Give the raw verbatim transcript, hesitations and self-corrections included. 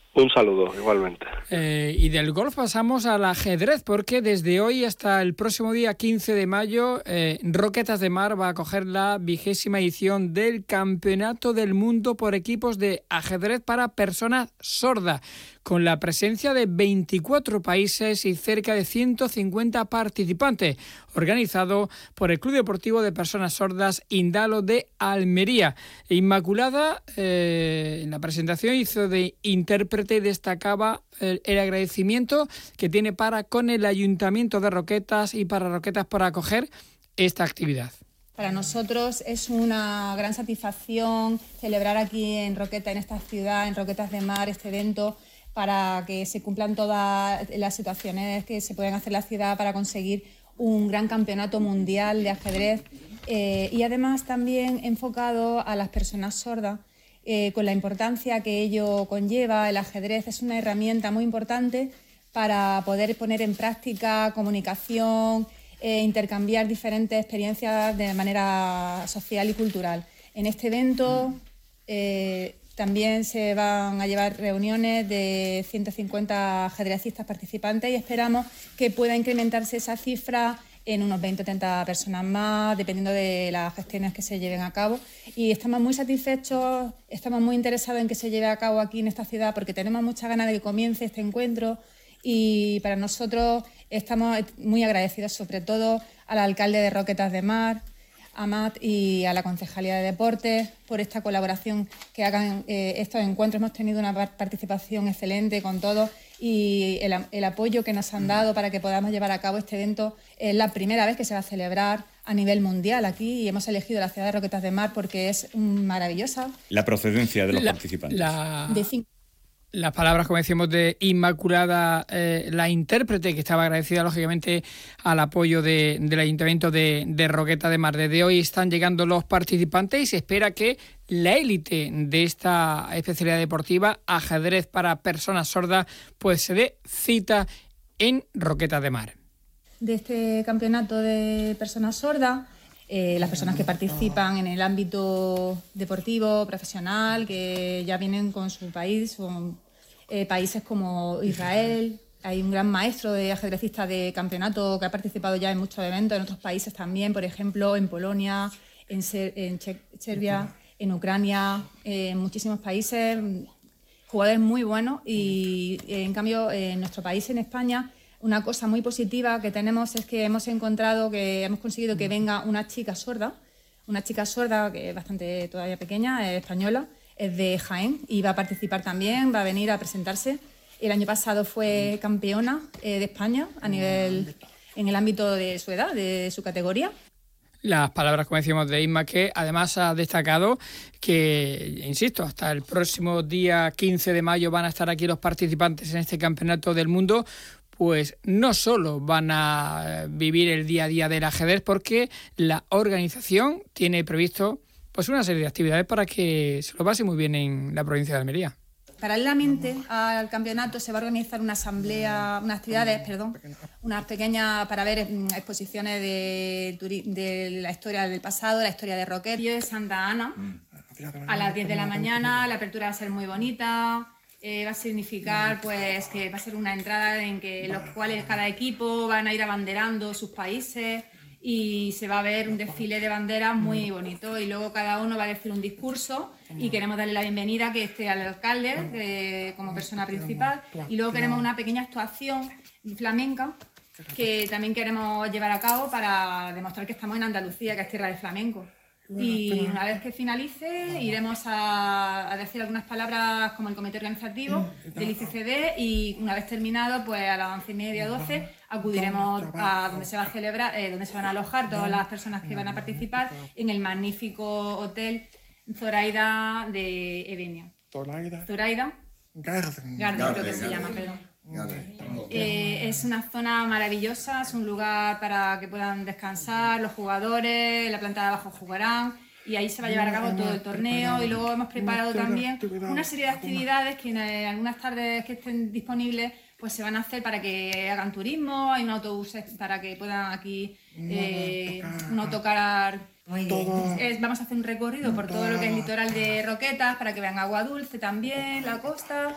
Un saludo, igualmente. Eh, y del golf pasamos al ajedrez, porque desde hoy hasta el próximo día quince de mayo, eh, Roquetas de Mar va a acoger la vigésima edición del Campeonato del Mundo por equipos de ajedrez para personas sordas, con la presencia de veinticuatro países y cerca de ciento cincuenta participantes, organizado por el Club Deportivo de Personas Sordas Indalo de Almería. Inmaculada, eh, en la presentación, hizo de intérprete y destacaba el, el agradecimiento que tiene para con el Ayuntamiento de Roquetas y para Roquetas por acoger esta actividad. Para nosotros es una gran satisfacción celebrar aquí en Roquetas, en esta ciudad, en Roquetas de Mar, este evento, para que se cumplan todas las situaciones que se pueden hacer en la ciudad para conseguir un gran campeonato mundial de ajedrez eh, y además también enfocado a las personas sordas, eh, con la importancia que ello conlleva. El ajedrez es una herramienta muy importante para poder poner en práctica comunicación, eh, intercambiar diferentes experiencias de manera social y cultural. En este evento eh, también se van a llevar reuniones de ciento cincuenta ajedrecistas participantes y esperamos que pueda incrementarse esa cifra en unos veinte o treinta personas más, dependiendo de las gestiones que se lleven a cabo. Y estamos muy satisfechos, estamos muy interesados en que se lleve a cabo aquí en esta ciudad porque tenemos muchas ganas de que comience este encuentro y para nosotros estamos muy agradecidos sobre todo al alcalde de Roquetas de Mar, Amat, y a la Concejalía de Deportes por esta colaboración que hagan eh, estos encuentros. Hemos tenido una participación excelente con todos y el, el apoyo que nos han dado para que podamos llevar a cabo este evento. Es la primera vez que se va a celebrar a nivel mundial aquí y hemos elegido la ciudad de Roquetas de Mar porque es maravillosa. La procedencia de los la, participantes. La... De cinco. Las palabras, como decíamos, de Inmaculada, eh, la intérprete, que estaba agradecida, lógicamente, al apoyo de, del Ayuntamiento de, de Roquetas de Mar. Desde hoy están llegando los participantes y se espera que la élite de esta especialidad deportiva, ajedrez para personas sordas, pues se dé cita en Roquetas de Mar. De este campeonato de personas sordas, Eh, las personas que participan en el ámbito deportivo, profesional, que ya vienen con su país, son eh, países como Israel. Hay un gran maestro de ajedrecista de campeonato que ha participado ya en muchos eventos, en otros países también, por ejemplo, en Polonia, en, Ser- en che- Serbia, en Ucrania, eh, en muchísimos países, jugadores muy buenos y en cambio en nuestro país, en España, una cosa muy positiva que tenemos es que hemos encontrado, que hemos conseguido que venga una chica sorda, una chica sorda que es bastante todavía pequeña, es española, es de Jaén y va a participar también, va a venir a presentarse. El año pasado fue campeona eh, de España a nivel, en el ámbito de su edad, de su categoría. Las palabras, como decíamos, de Isma, que además ha destacado que, insisto, hasta el próximo día quince de mayo van a estar aquí los participantes en este Campeonato del Mundo. Pues no solo van a vivir el día a día del ajedrez, porque la organización tiene previsto pues una serie de actividades para que se lo pase muy bien en la provincia de Almería. Paralelamente al campeonato se va a organizar una asamblea, unas actividades, perdón, unas pequeñas para ver exposiciones de, de la historia del pasado, la historia de Roquetas. Yo de Santa Ana, a las diez de la mañana, la apertura va a ser muy bonita. Eh, va a significar pues que va a ser una entrada en que los cuales cada equipo van a ir abanderando sus países y se va a ver un desfile de banderas muy bonito y luego cada uno va a decir un discurso y queremos darle la bienvenida que esté al alcalde eh, como persona principal y luego queremos una pequeña actuación flamenca que también queremos llevar a cabo para demostrar que estamos en Andalucía, que es tierra de flamenco. Y una vez que finalice iremos a, a decir algunas palabras como el comité organizativo del I C C D y una vez terminado, pues a las once y media, doce, acudiremos a donde se va a celebrar, eh, donde se van a alojar todas las personas que van a participar en el magnífico hotel Zoraida de Edenia. Zoraida. Zoraida. Garden. Garden, creo que se llama, perdón. Eh, es una zona maravillosa, es un lugar para que puedan descansar los jugadores, la planta de abajo jugarán y ahí se va a llevar a cabo todo el torneo y luego hemos preparado también una serie de actividades que en algunas tardes que estén disponibles pues se van a hacer para que hagan turismo, hay un autobús para que puedan aquí eh, un autocar. Es, vamos a hacer un recorrido por todo lo que es el litoral de Roquetas para que vean Agua Dulce también, la costa